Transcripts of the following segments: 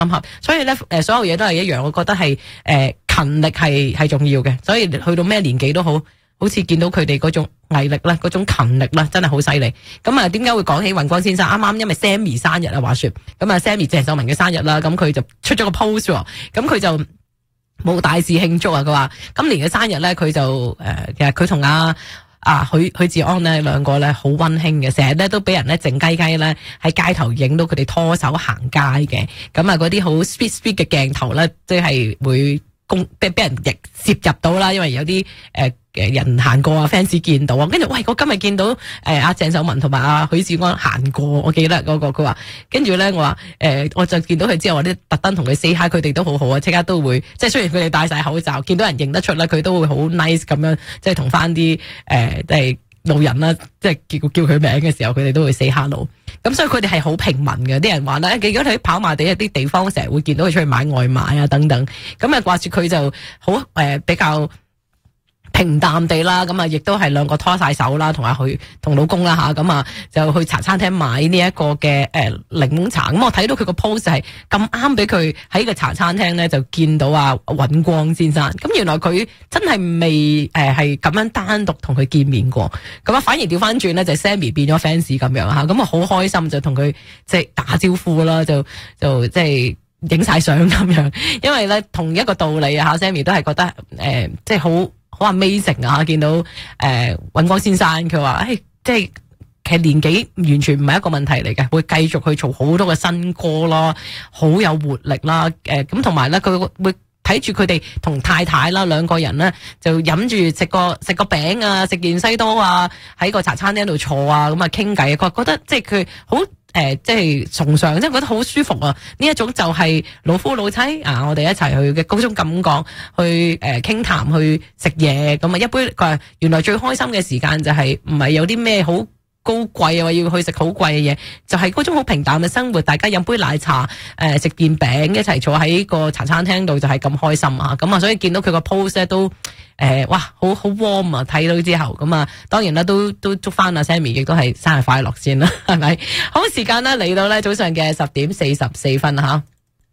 所以咧所有嘢都係一樣，我覺得係勤力係重要嘅，所以去到咩年紀都好似見到佢哋嗰種毅力啦，嗰種勤力啦，真係好犀利。咁啊，點解會講起尹光先生？啱啱因為 Sammy 生日啊，話說咁啊 Sammy 鄭秀文嘅生日啦，咁佢就出咗個 post 喎，咁佢就冇大肆慶祝啊。佢話今年嘅生日咧，佢就其實佢同許志安咧兩個咧好溫馨嘅，成日咧都俾人咧靜雞雞咧喺街頭影到佢哋拖手行街嘅，咁啊嗰啲好 sweet 嘅鏡頭咧，即係會俾人攝入到啦，因為有啲人行過啊 fans 見到啊，跟住喂我今日見到阿鄭秀文同埋阿許志安行過，我記得嗰個佢話，跟住咧我話我就見到佢之後，我啲特登同佢 say hi， 佢哋都好好啊，即刻都會即係雖然佢哋戴晒口罩，見到人認得出啦，佢都會好 nice 咁樣，即係同翻啲即係路人啦，即係叫佢名嘅時候，佢哋都會 say hello。咁所以佢哋係好平民嘅，啲人話咧，如果喺跑馬地一啲地方，成日會見到佢出去買外賣啊等等。咁啊，話說佢就好比較平淡地啦，咁啊，亦都係兩個拖晒手啦，同老公啦吓，咁啊就去茶餐廳買呢一個嘅檸檬茶。咁我睇到佢個 post 係咁啱俾佢喺個茶餐廳咧就見到尹光先生。咁原來佢真係未係咁樣單獨同佢見面過。咁啊反而調翻轉咧就 Sammy 變咗 fans 咁樣吓，咁啊好開心就同佢即係打招呼啦，就即係影晒相咁樣。因為咧同一個道理啊 Sammy 都係覺得即係好 amazing 啊！見到尹光先生，佢話即係其實年紀完全唔係一個問題嚟嘅，會繼續去做好多嘅新歌啦，好有活力啦。咁同埋咧，佢會睇住佢哋同太太啦兩個人咧，就飲住食個餅啊，食件西多啊，喺個茶餐廳度坐啊，咁啊傾偈。佢覺得即係佢好。即係崇尚，即係覺得好舒服啊！呢一種就係老夫老妻啊，我哋一齊去嘅嗰種感覺，去傾談，去食嘢咁啊！一杯佢話原來最開心嘅時間就係唔係有啲咩好高貴啊，要去食好貴嘅嘢，就係嗰種好平淡嘅生活，大家飲杯奶茶，食件餅，一齊坐喺個茶餐廳度就係咁開心啊！咁啊，所以見到佢個 post 咧都哇，好 warm 啊！睇到之後咁啊，當然啦，都祝翻阿 Sammy 亦都係生日快樂先啦，係咪？好，時間呢嚟到咧早上嘅10:44吓。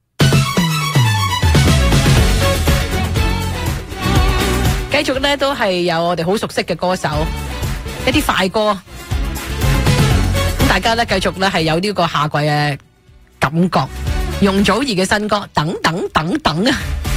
繼續咧都係有我哋好熟悉嘅歌手，一啲快歌。大家咧繼續咧係有呢個夏季嘅感覺，容祖兒嘅新歌等等等等啊！